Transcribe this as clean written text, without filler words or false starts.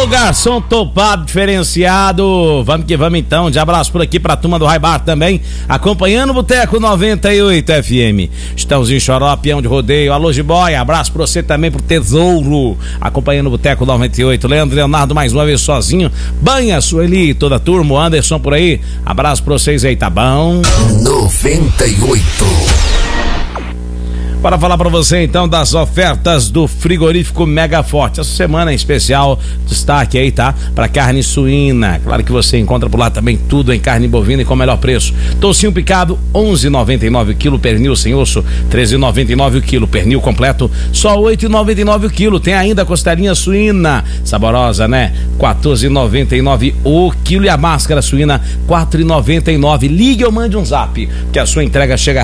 Ô, garçom topado, diferenciado. Vamos que vamos então. De abraço por aqui pra turma do Raibar também, acompanhando o Boteco 98 FM. Estamos em Choró, peão de rodeio. Alô, Jiboia, abraço pra você também, pro Tesouro, acompanhando o Boteco 98. Leandro Leonardo mais uma vez sozinho. Banha, Sueli, toda a turma. O Anderson por aí. Abraço pra vocês aí, tá bom? 98. Para falar para você então das ofertas do frigorífico Mega Forte. Essa semana em especial, destaque aí, tá? Para carne suína. Claro que você encontra por lá também tudo em carne bovina e com o melhor preço. Toucinho picado, 11,99 o quilo. Pernil sem osso, 13,99 o quilo. Pernil completo, só 8,99 o quilo. Tem ainda a costelinha suína, saborosa, né? 14,99 o quilo. E a máscara suína, 4,99. Ligue ou mande um zap, que a sua entrega chega